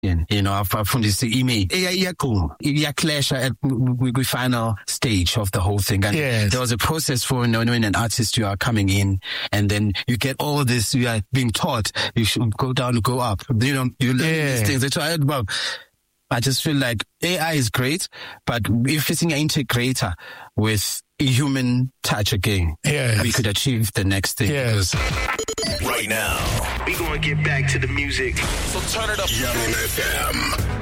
Afundisa email. Clash at the final stage of the whole thing. And there was a process for when an artist you are coming in, and then you get all this. You are being taught you should go down, go up. You learn these things. I just feel like AI is great, but if it's an integrator with a human touch again, we could achieve the next thing. Yes. Right now, we gonna get back to the music. So turn it up. Young FM.